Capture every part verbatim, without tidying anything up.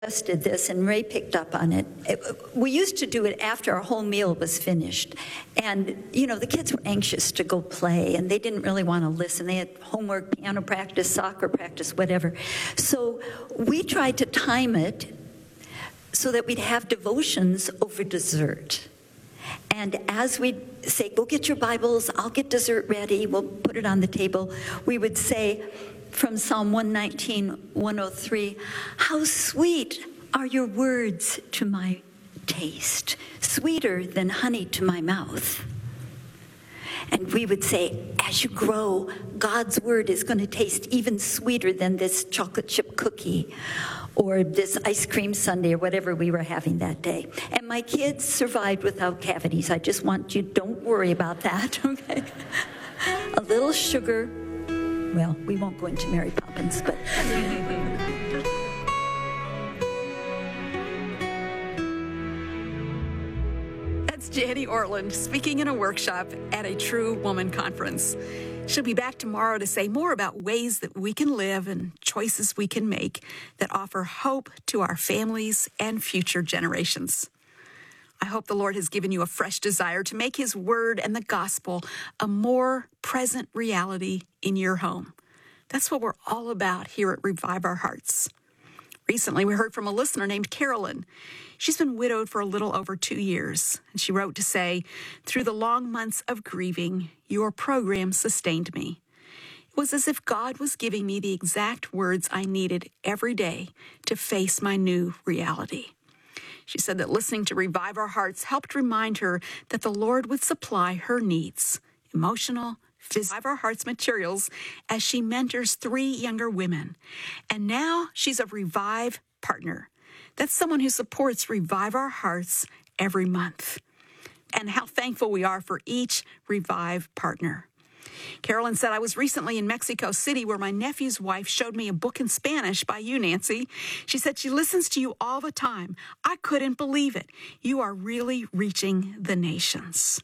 Did this, and Ray picked up on it. it. We used to do it after our whole meal was finished. And, you know, the kids were anxious to go play, and they didn't really want to listen. They had homework, piano practice, soccer practice, whatever. So we tried to time it so that we'd have devotions over dessert. And as we'd say, go get your Bibles, I'll get dessert ready, we'll put it on the table, we would say, from Psalm one nineteen, one oh three, how sweet are your words to my taste, sweeter than honey to my mouth. And we would say, as you grow, God's word is going to taste even sweeter than this chocolate chip cookie or this ice cream sundae or whatever we were having that day. And my kids survived without cavities. I just want you, don't worry about that, okay? A little sugar. Well, we won't go into Mary Poppins, but... That's Janie Ortland speaking in a workshop at a True Woman conference. She'll be back tomorrow to say more about ways that we can live and choices we can make that offer hope to our families and future generations. I hope the Lord has given you a fresh desire to make His Word and the gospel a more present reality in your home. That's what we're all about here at Revive Our Hearts. Recently, we heard from a listener named Carolyn. She's been widowed for a little over two years, and she wrote to say, through the long months of grieving, your program sustained me. It was as if God was giving me the exact words I needed every day to face my new reality. She said that listening to Revive Our Hearts helped remind her that the Lord would supply her needs, emotional, physical, Revive Our Hearts materials, as she mentors three younger women. And now she's a Revive partner. That's someone who supports Revive Our Hearts every month. And how thankful we are for each Revive partner. Carolyn said, I was recently in Mexico City where my nephew's wife showed me a book in Spanish by you, Nancy. She said she listens to you all the time. I couldn't believe it. You are really reaching the nations.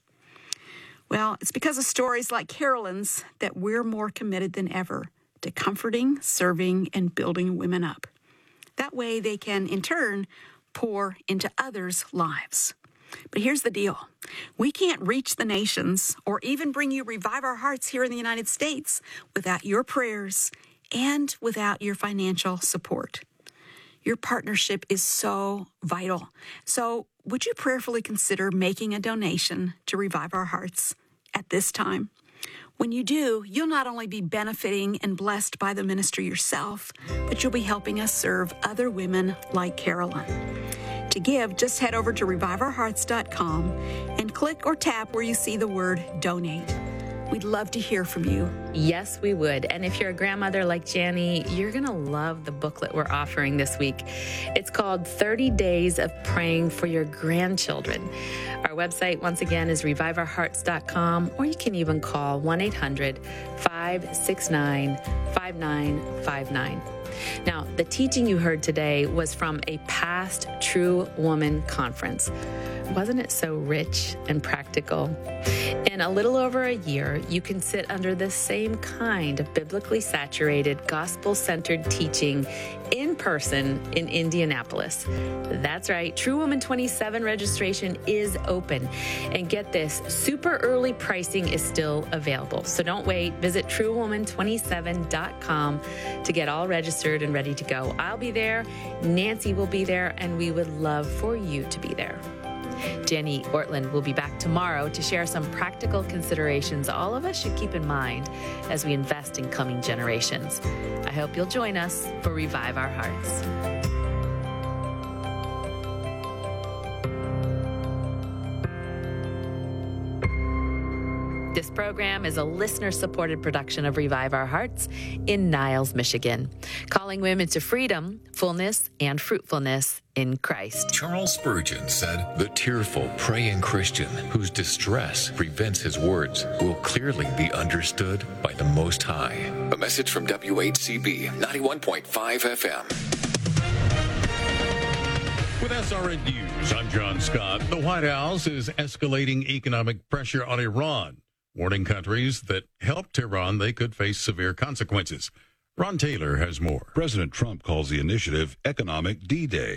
Well, it's because of stories like Carolyn's that we're more committed than ever to comforting, serving, and building women up. That way they can, in turn, pour into others' lives. But here's the deal. We can't reach the nations or even bring you Revive Our Hearts here in the United States without your prayers and without your financial support. Your partnership is so vital. So would you prayerfully consider making a donation to Revive Our Hearts at this time? When you do, you'll not only be benefiting and blessed by the ministry yourself, but you'll be helping us serve other women like Carolyn. To give, just head over to revive our hearts dot com and click or tap where you see the word donate. We'd love to hear from you. Yes, we would. And if you're a grandmother like Janie, you're going to love the booklet we're offering this week. It's called thirty days of Praying for Your Grandchildren. Our website, once again, is revive our hearts dot com, or you can even call one eight hundred, five six nine, five nine five nine. Now, the teaching you heard today was from a past True Woman conference. Wasn't it so rich and practical? In a little over a year, you can sit under the same kind of biblically saturated, gospel-centered teaching in person in Indianapolis. That's right, True Woman twenty-seven registration is open. And get this, super early pricing is still available. So don't wait. Visit true woman twenty-seven dot com to get all registered and ready to go. I'll be there, Nancy will be there, and we would love for you to be there. Janie Ortland will be back tomorrow to share some practical considerations all of us should keep in mind as we invest in coming generations. I hope you'll join us for Revive Our Hearts. This program is a listener-supported production of Revive Our Hearts in Niles, Michigan, calling women to freedom, fullness, and fruitfulness in Christ. Charles Spurgeon said, "The tearful, praying Christian whose distress prevents his words will clearly be understood by the Most High." A message from W H C B ninety-one point five F M. With S R N News, I'm John Scott. The White House is escalating economic pressure on Iran, warning countries that help Tehran they could face severe consequences. Ron Taylor has more. President Trump calls the initiative Economic D-Day.